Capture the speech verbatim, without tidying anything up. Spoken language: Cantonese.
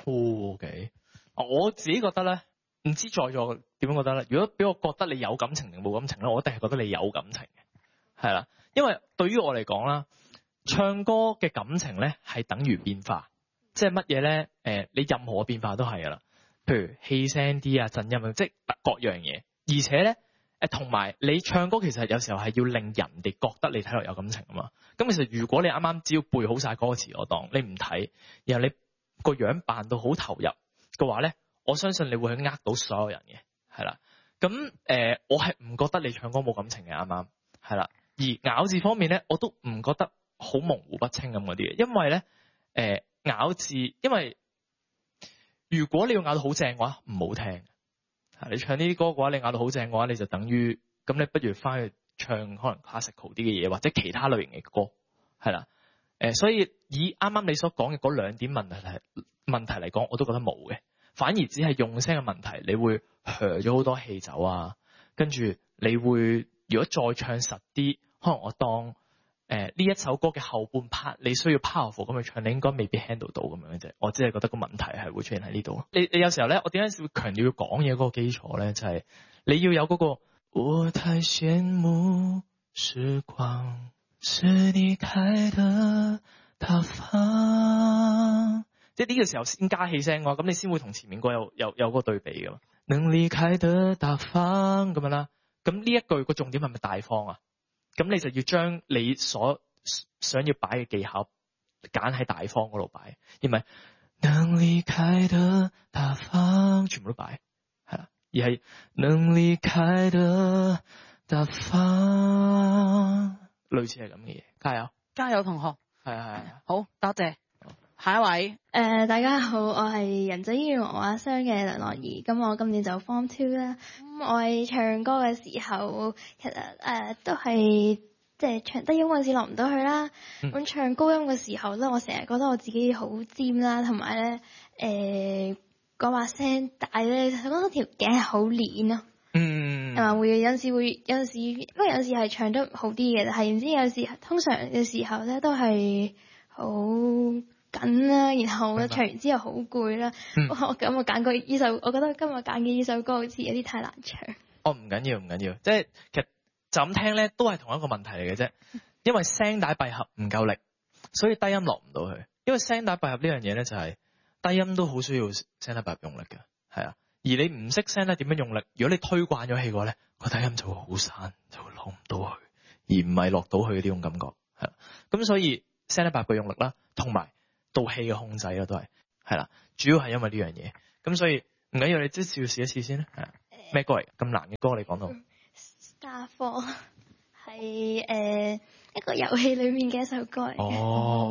哦，OK，我自己覺得咧，唔知在座點樣覺得咧？如果俾我覺得你有感情定冇感情咧，我一定係覺得你有感情嘅，係啦，因為對於我嚟講啦，唱歌嘅感情咧係等於變化，即係乜嘢咧？誒，你任何嘅變化都係噶啦，譬如氣聲啲啊、震音啊，即係各樣嘢，而且咧。誒，同埋你唱歌其實有時候係要令人哋覺得你睇落有感情啊嘛。咁其實如果你啱啱只要背好晒歌詞，我當你唔睇，然後你個樣扮到好投入嘅話咧，我相信你會去呃到所有人嘅，係啦。咁誒、呃，我係唔覺得你唱歌冇感情嘅，啱啱係啦。而咬字方面咧，我都唔覺得好模糊不清咁嗰啲嘅，因為咧誒、呃、咬字，因為如果你要咬到好正嘅話，唔好聽。你唱呢啲歌嘅話，你咬到好正嘅話，你就等於咁，你不如翻去唱可能 classical 啲嘅嘢，或者其他類型嘅歌，係啦。誒，所以以啱啱你所講嘅嗰兩點問題係問題嚟講，我都覺得冇嘅，反而只係用聲嘅問題，你會噓咗好多氣走啊，跟住你會如果再唱實啲，可能我當。誒，呢、呃、一首歌嘅後半 part，你需要 powerful 咁去唱，你應該未必 handle 到咁樣嘅啫。我只係覺得個問題係會出現喺呢度咯。你你有時候咧，我點解會強調要講嘢嗰個基礎咧？就係、是、你要有嗰、那個。我太羨慕時光是你開得大方，即係呢個時候先加氣聲嘅話，咁你先會同前面歌有有有個對比噶嘛。能離開得大方咁樣啦，咁呢一句個重點係咪大方啊？咁你就要將你所想要擺嘅技巧揀喺大方嗰度擺，而唔係能離開的大方全部都擺，係啦，而係能離開的大方，類似係咁嘅嘢。加油， 加油，同學。 係啊係啊， 好多謝。下一位， 誒、呃、大家好，我係仁濟醫院我阿雙嘅梁樂怡，咁我今年就 Form Two 啦。咁我喺唱歌嘅時候，其實誒、呃、都係即係唱低音嗰陣時落唔到去啦。咁、嗯、唱高音嘅時候咧，我成日覺得我自己好尖啦，同埋咧誒嗰把聲大咧，覺得條頸係好攣咯。嗯，係嘛？會有陣時會有陣時，因為有陣時係唱得好啲嘅，但係唔知有時通常嘅時候咧都係好緊啦，然後咧唱完之後好攰啦。嗯、我咁我揀過呢首，我覺得今日揀嘅呢首歌好似有啲太難唱。 哦，唔緊要唔緊要，即係其實就咁聽咧，都係同一個問題嚟嘅啫。因為聲帶閉合唔夠力，所以低音落唔到去。因為聲帶閉合呢樣嘢咧，就係低音都好需要聲帶閉合用力嘅，係啊。而你唔識聲帶點樣用力，如果你推慣咗氣嘅話咧，個低音就會好散，就會落唔到去，而唔係落到去呢種感覺。係啦，咁所以聲帶閉合用力啦，同埋到氣嘅控制啦，都係係啦，主要係因為呢樣嘢。咁所以唔緊要，你即係試一試先啦。係啊，咩歌嚟？咁難嘅歌你講到。 Starfall 係誒一個遊戲裏面嘅一首歌嚟嘅。哦。